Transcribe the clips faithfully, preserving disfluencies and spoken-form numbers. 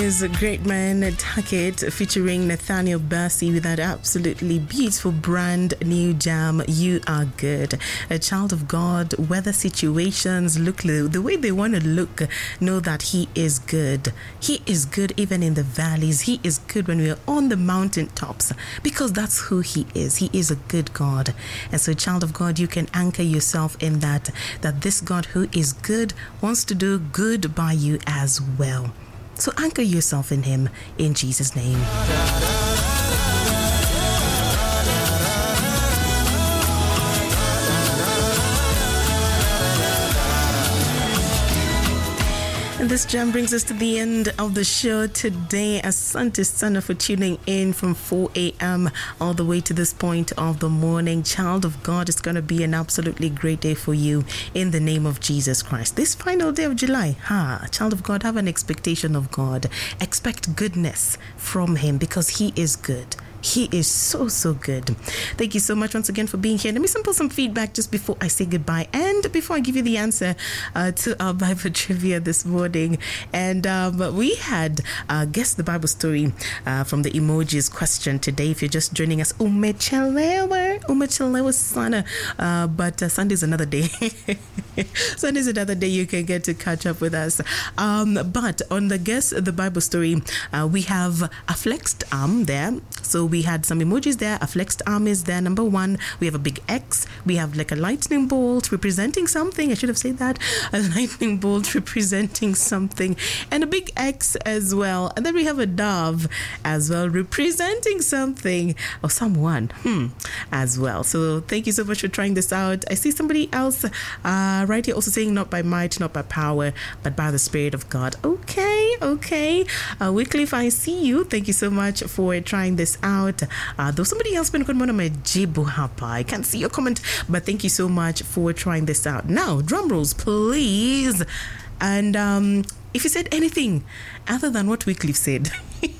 is Great Man Tackett featuring Nathaniel Bassey with that absolutely beautiful brand new jam, You Are Good. A child of God, weather situations look the way they want to look, know that He is good. He is good even in the valleys. He is good when we are on the mountaintops, because that's who He is. He is a good God. And so, child of God, you can anchor yourself in that, that this God who is good wants to do good by you as well. So anchor yourself in Him in Jesus' name. And this jam brings us to the end of the show today. Asante sana for tuning in from four a.m. all the way to this point of the morning. Child of God, it's going to be an absolutely great day for you in the name of Jesus Christ. This final day of July, ha, child of God, have an expectation of God. Expect goodness from Him because He is good. He is so, so good. Thank you so much once again for being here. Let me sample some feedback just before I say goodbye and before I give you the answer uh, to our Bible trivia this morning. And um, we had uh, Guess the Bible Story uh, from the emojis question today. If you're just joining us, umechelewa, umechelewa sana. Uh, but uh, Sunday's another day. Sunday's another day you can get to catch up with us. Um, but on the Guess the Bible Story, uh, we have a flexed arm there. So we had some emojis there. A flexed arm is there, number one. We have a big X. We have like a lightning bolt representing something. I should have said that. A lightning bolt representing something. And a big X as well. And then we have a dove as well representing something or someone hmm, as well. So thank you so much for trying this out. I see somebody else uh, right here also saying not by might, not by power, but by the Spirit of God. Okay, okay. Uh, Wycliffe, I see you. Thank you so much for trying this out. Uh, though somebody else been going majibu hapa. I can't see your comment, but thank you so much for trying this out. Now, drum rolls, please. And um, if you said anything other than what Wycliffe said,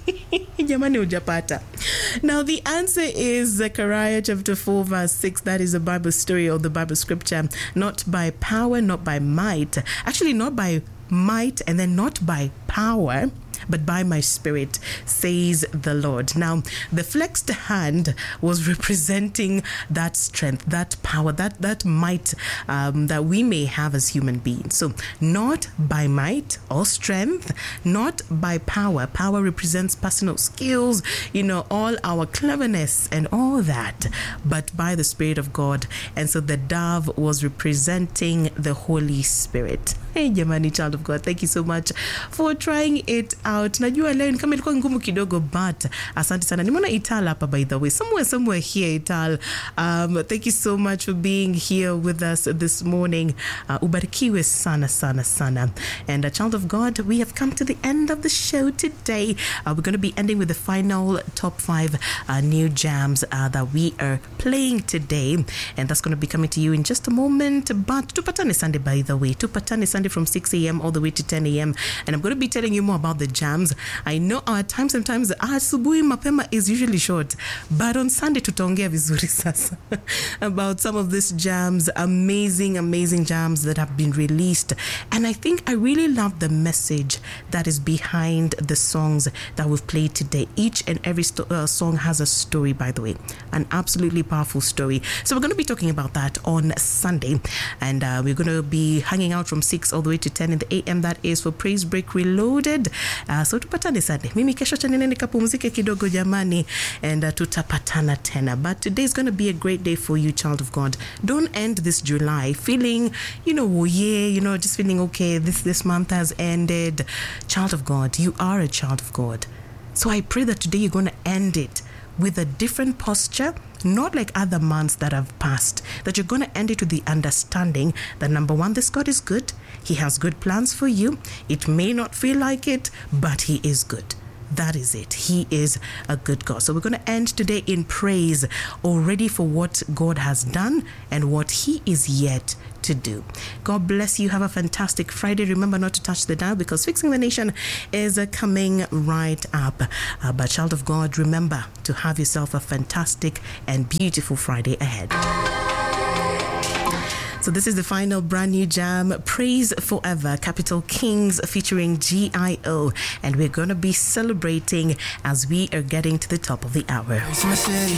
jamani ujapata. Now the answer is Zechariah chapter four verse six. That is the Bible story or the Bible scripture. Not by power, not by might. Actually, not by might and then not by power, but by my Spirit, says the Lord. Now, the flexed hand was representing that strength, that power, that, that might um, that we may have as human beings. So, not by might or strength, not by power. Power represents personal skills, you know, all our cleverness and all that, but by the Spirit of God. And so the dove was representing the Holy Spirit. Hey, jamani, child of God, thank you so much for trying it out. Najua leo kama ilikuwa ngumu kidogo, but asante sana. Nimeona Ital hapa, by the way, somewhere somewhere here, Ital. Um, thank you so much for being here with us this morning. Uh, ubarikiwe sana sana sana. And a child of God, we have come to the end of the show today. Uh, we're going to be ending with the final top five uh, new jams uh, that we are playing today, and that's going to be coming to you in just a moment. But tupatane Sunday, by the way, tupatane Sunday from six a.m. all the way to ten a.m. and I'm going to be telling you more about the jams. I know our time sometimes asubuhi mapema is usually short, but on Sunday tutaongea vizuri sasa about some of these jams, amazing amazing jams that have been released. And I think I really love the message that is behind the songs that we've played today. Each and every sto- uh, song has a story, by the way, an absolutely powerful story. So we're going to be talking about that on Sunday, and uh, we're going to be hanging out from six all the way to ten in the A M. That is for Praise Break Reloaded. Uh, so tupatane Sunday. Mimi kesho chanene nikapumzike kidogo jamani, and uh, tutapatana tena. But today is going to be a great day for you, child of God. Don't end this July feeling, you know, oh yeah, you know, just feeling okay, this this month has ended. Child of God, you are a child of God. So I pray that today you're going to end it with a different posture, not like other months that have passed, that you're going to end it with the understanding that number one, this God is good. He has good plans for you. It may not feel like it, but He is good. That is it. He is a good God. So we're going to end today in praise, already for what God has done and what He is yet to do. God bless you. Have a fantastic Friday. Remember not to touch the dial because Fixing the Nation is uh, coming right up. Uh, but child of God, remember to have yourself a fantastic and beautiful Friday ahead. So this is the final brand new jam, Praise Forever, Capital Kings featuring G I O. And we're going to be celebrating as we are getting to the top of the hour.